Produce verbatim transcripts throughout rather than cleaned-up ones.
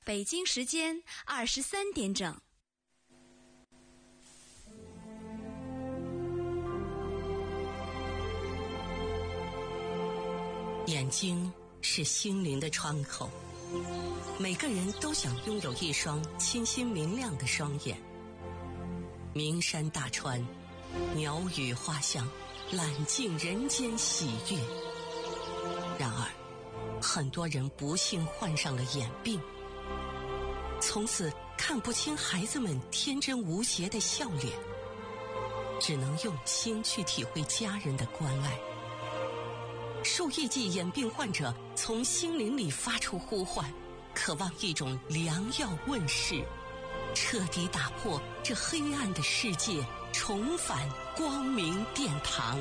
北京时间二十三点整。 眼睛是心灵的窗口，每个人都想拥有一双清新明亮的双眼。名山大川，鸟语花香，揽尽人间喜悦。然而，很多人不幸患上了眼病，从此看不清孩子们天真无邪的笑脸，只能用心去体会家人的关爱。数亿计眼病患者从心灵里发出呼唤，渴望一种良药问世，彻底打破这黑暗的世界，重返光明殿堂。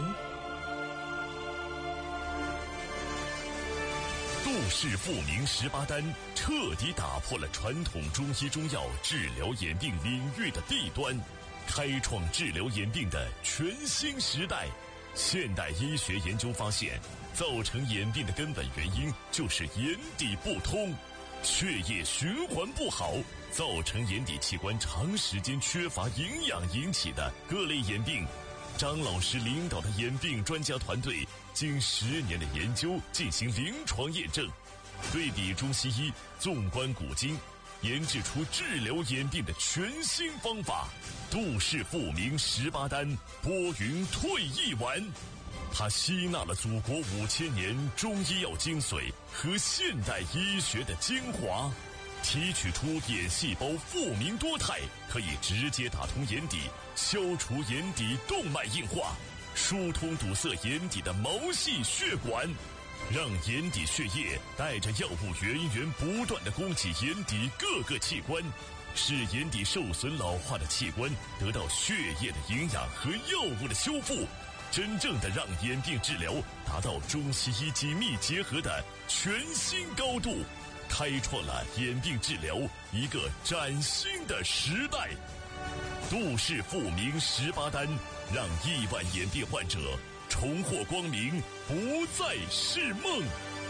杜氏复明十八丹彻底打破了传统中医中药治疗眼病领域的弊端，开创治疗眼病的全新时代。现代医学研究发现，造成眼病的根本原因就是眼底不通，血液循环不好，造成眼底器官长时间缺乏营养引起的各类眼病。张老师领导的眼病专家团队经十年的研究进行临床验证，对比中西医，纵观古今，研制出治疗眼病的全新方法——杜氏复明十八丹拨云退役丸。它吸纳了祖国五千年中医药精髓和现代医学的精华，提取出眼细胞复明多肽，可以直接打通眼底，消除眼底动脉硬化，疏通堵塞眼底的毛细血管，让眼底血液带着药物源源不断地供给眼底各个器官，使眼底受损老化的器官得到血液的营养和药物的修复，真正的让眼病治疗达到中西医紧密结合的全新高度，开创了眼病治疗一个崭新的时代。杜氏复明十八丹，让亿万眼病患者重获光明，不再是梦。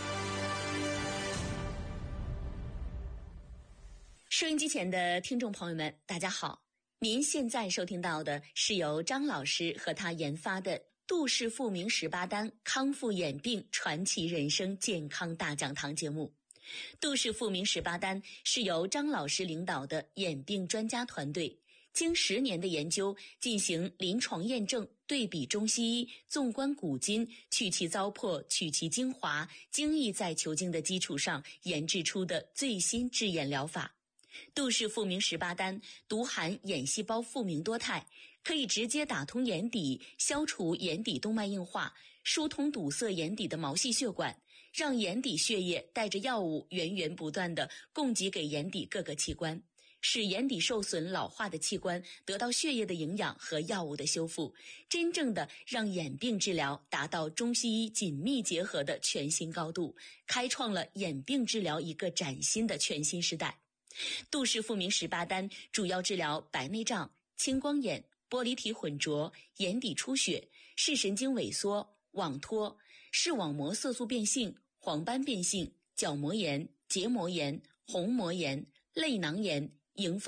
收音机前的听众朋友们，大家好，您现在收听到的是由张老师和他研发的杜氏复明十八丹康复眼病传奇人生健康大讲堂节目。杜氏复明十八丹是由张老师领导的眼病专家团队经十年的研究进行临床验证，对比中西医，纵观古今，去其糟粕，取其精华，精益在求精的基础上研制出的最新治眼疗法。杜氏复明十八丹独含眼细胞复明多肽，可以直接打通眼底，消除眼底动脉硬化，疏通堵塞眼底的毛细血管，让眼底血液带着药物源源不断地供给给眼底各个器官，使眼底受损老化的器官得到血液的营养和药物的修复，真正的让眼病治疗达到中西医紧密结合的全新高度，开创了眼病治疗一个崭新的全新时代。杜氏复明十八丹主要治疗白内障、青光眼、玻璃体混浊、眼底出血、视神经萎缩、网脱、视网膜色素变性、黄斑变性、角膜炎、结膜炎、虹膜炎、泪囊炎、迎风